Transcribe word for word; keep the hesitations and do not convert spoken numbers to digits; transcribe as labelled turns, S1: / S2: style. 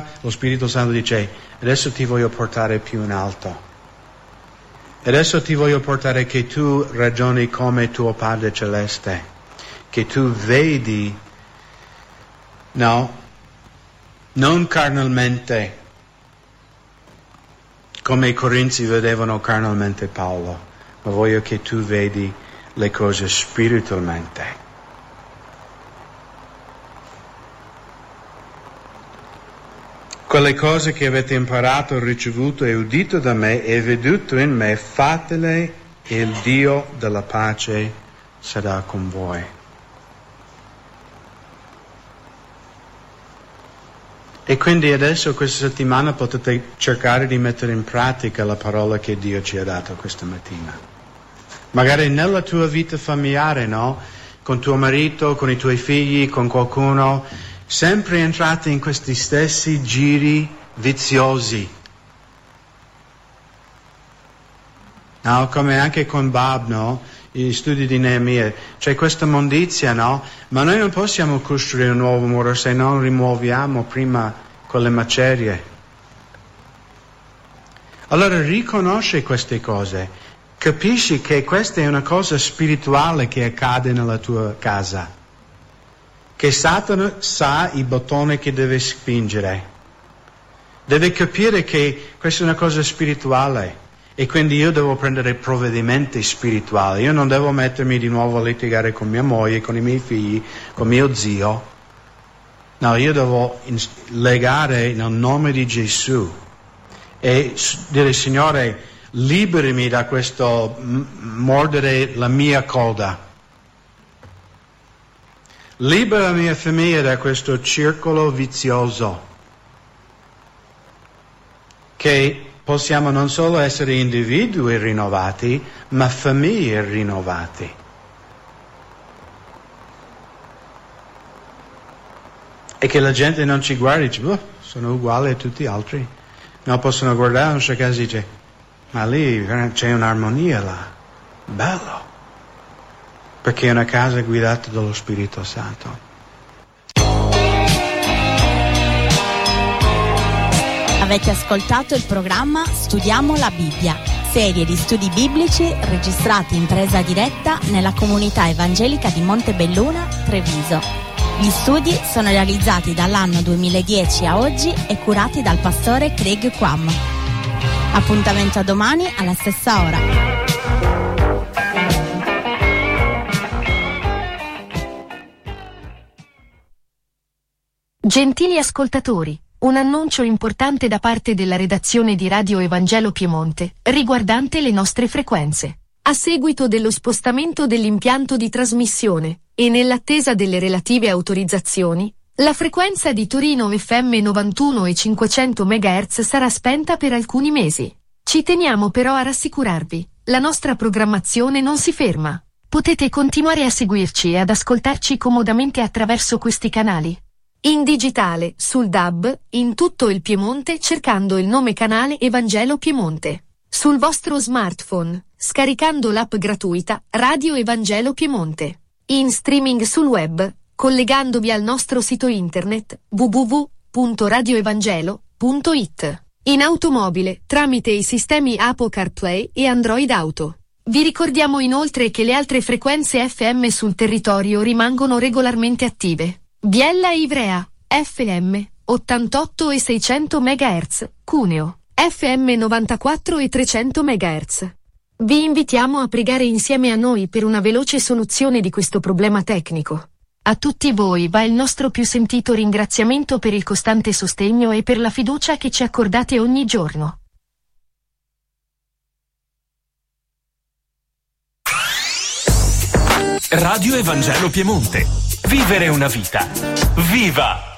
S1: lo Spirito Santo dice: adesso ti voglio portare più in alto. Adesso ti voglio portare che tu ragioni come tuo Padre Celeste, che tu vedi, no, non carnalmente, come i Corinzi vedevano carnalmente Paolo, ma voglio che tu vedi le cose spiritualmente. Quelle cose che avete imparato, ricevuto e udito da me e veduto in me, fatele e il Dio della pace sarà con voi. E quindi adesso questa settimana potete cercare di mettere in pratica la parola che Dio ci ha dato questa mattina. Magari nella tua vita familiare, no? Con tuo marito, con i tuoi figli, con qualcuno, sempre entrate in questi stessi giri viziosi. No? Come anche con Bob, no? Gli studi di Neemia. C'è questa mondizia, no? Ma noi non possiamo costruire un nuovo muro se non rimuoviamo prima quelle macerie. Allora riconosci queste cose. Capisci che questa è una cosa spirituale che accade nella tua casa. Che Satana sa i bottoni che deve spingere. Deve capire che questa è una cosa spirituale e quindi io devo prendere provvedimenti spirituali. Io non devo mettermi di nuovo a litigare con mia moglie, con i miei figli, con mio zio. No, io devo legare nel nome di Gesù e dire: Signore, liberami da questo m- mordere la mia coda. Libera la mia famiglia da questo circolo vizioso, che possiamo non solo essere individui rinnovati, ma famiglie rinnovate. E che la gente non ci guardi e dice: oh, sono uguali a tutti gli altri. No, possono guardare in nostra casa e dice: ma lì c'è un'armonia là, bello. Perché è una casa guidata dallo Spirito Santo.
S2: Avete ascoltato il programma Studiamo la Bibbia, serie di studi biblici registrati in presa diretta nella comunità evangelica di Montebelluna, Treviso. Gli studi sono realizzati dall'anno duemiladieci a oggi e curati dal pastore Craig Quam. Appuntamento a domani alla stessa ora.
S3: Gentili ascoltatori, un annuncio importante da parte della redazione di Radio Evangelo Piemonte, riguardante le nostre frequenze. A seguito dello spostamento dell'impianto di trasmissione, e nell'attesa delle relative autorizzazioni, la frequenza di Torino F M novantuno e cinquecento megahertz sarà spenta per alcuni mesi. Ci teniamo però a rassicurarvi, la nostra programmazione non si ferma. Potete continuare a seguirci e ad ascoltarci comodamente attraverso questi canali. In digitale, sul D A B, in tutto il Piemonte cercando il nome canale Evangelo Piemonte. Sul vostro smartphone, scaricando l'app gratuita Radio Evangelo Piemonte. In streaming sul web, collegandovi al nostro sito internet w w w punto radio evangelo punto i t. In automobile, tramite i sistemi Apple CarPlay e Android Auto. Vi ricordiamo inoltre che le altre frequenze F M sul territorio rimangono regolarmente attive. Biella e Ivrea, F M, ottantotto e seicento megahertz, Cuneo, F M novantaquattro e trecento megahertz. Vi invitiamo a pregare insieme a noi per una veloce soluzione di questo problema tecnico. A tutti voi va il nostro più sentito ringraziamento per il costante sostegno e per la fiducia che ci accordate ogni giorno.
S4: Radio Evangelo Piemonte. Vivere una vita viva!